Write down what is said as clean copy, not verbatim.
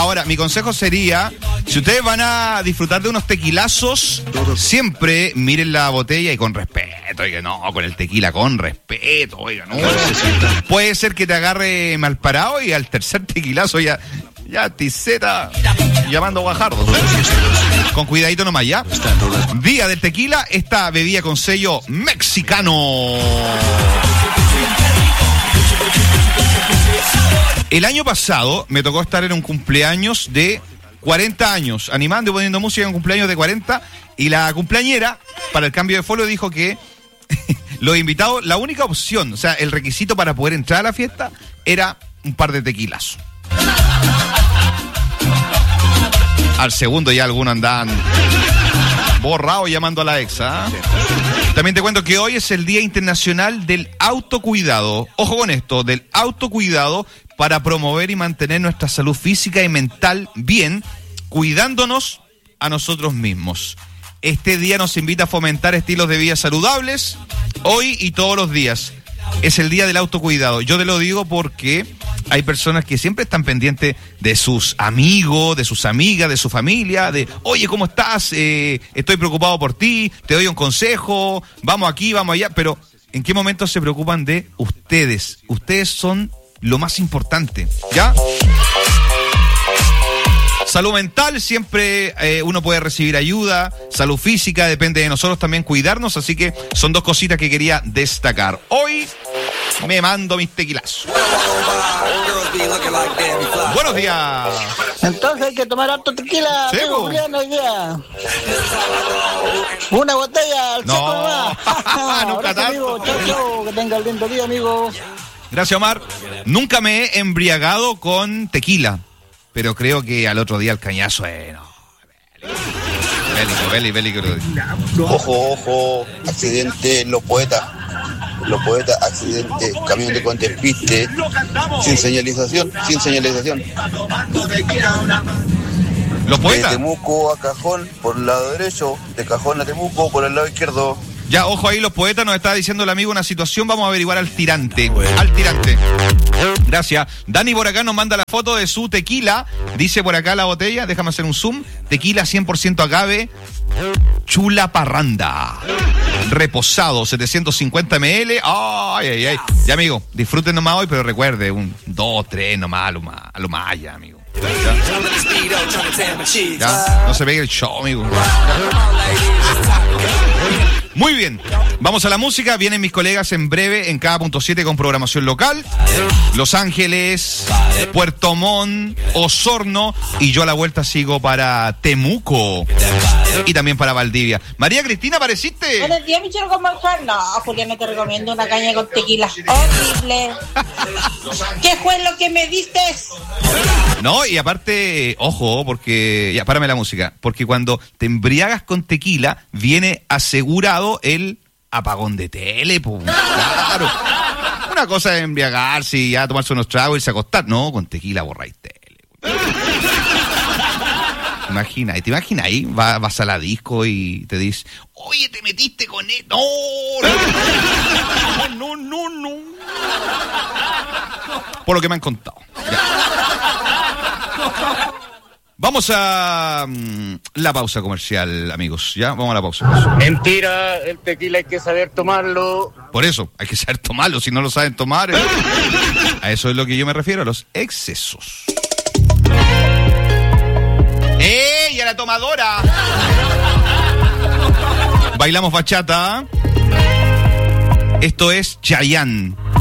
Ahora, mi consejo sería, si ustedes van a disfrutar de unos tequilazos, siempre miren la botella y con respeto. Oiga, no, con el tequila con respeto, oiga, no. Puede ser que te agarre mal parado y al tercer tequilazo ya tiseta llamando Guajardo. Con cuidadito nomás, ¿ya? Día del tequila, esta bebida con sello mexicano. El año pasado me tocó estar en un cumpleaños de 40 años, animando y poniendo música en un cumpleaños de 40, y la cumpleañera, para el cambio de folio, dijo que los invitados, la única opción, o sea, el requisito para poder entrar a la fiesta era un par de tequilas. Al segundo ya algunos andaban borrados llamando a la ex, ¿ah? También te cuento que hoy es el Día Internacional del Autocuidado. Ojo con esto, del autocuidado, para promover y mantener nuestra salud física y mental bien, cuidándonos a nosotros mismos. Este día nos invita a fomentar estilos de vida saludables, hoy y todos los días. Es el día del autocuidado. Yo te lo digo porque hay personas que siempre están pendientes de sus amigos, de sus amigas, de su familia, de, oye, ¿cómo estás? Estoy preocupado por ti, te doy un consejo, vamos aquí, vamos allá, pero ¿en qué momento se preocupan de ustedes? Ustedes son lo más importante, ¿ya? Salud mental, siempre uno puede recibir ayuda. Salud física, depende de nosotros también cuidarnos. Así que son dos cositas que quería destacar. Hoy me mando mis tequilazos. Buenos días. Entonces hay que tomar harto tequila. Sí, amigo Julián, hoy día. Una botella al seco nomás. Nunca tanto. Amigo, chao, que tenga el lindo día, amigo. Gracias, Omar. Nunca me he embriagado con tequila, pero creo que al otro día el cañazo es... No. Bélico. Ojo, accidente, los poetas, accidente, camión de contespiste, sin señalización. ¿Los poetas? De Temuco a Cajón por el lado derecho, de Cajón a Temuco por el lado izquierdo. Ya, ojo ahí, los poetas, nos está diciendo el amigo una situación, vamos a averiguar al tirante. Gracias. Dani por acá nos manda la foto de su tequila, dice por acá la botella, déjame hacer un zoom, tequila 100% agave, Chula Parranda, reposado, 750 ml, ay. Ya, amigo, disfruten nomás hoy, pero recuerde, 2, 3 nomás, a lo más ya, amigo. Ya, no se pegue el show, amigo. Muy bien, vamos a la música. Vienen mis colegas en breve en cada punto 7 con programación local. Los Ángeles, Puerto Montt, Osorno, y yo a la vuelta sigo para Temuco y también para Valdivia. María Cristina, ¿apareciste? Buenos días, Michelle con manjar. No, Julián, no te recomiendo una caña con tequila. Horrible. ¿Qué fue lo que me diste? No, y aparte, ojo, porque... Ya, párame la música. Porque cuando te embriagas con tequila, viene asegurado el apagón de tele, pues. Claro. Una cosa es embriagarse y ya tomarse unos tragos y irse a acostar. No, con tequila borráis tele. ¿Te imaginas ahí? Vas a la disco y te dices, oye, te metiste con él. No. Por lo que me han contado. Ya. Vamos a la pausa comercial, amigos. ¿Ya? Vamos a la pausa. Mentira, el tequila hay que saber tomarlo. Por eso, hay que saber tomarlo. Si no lo saben tomar, a eso es lo que yo me refiero, a los excesos. ¡Ey, a la tomadora! Bailamos bachata. Esto es Chayanne.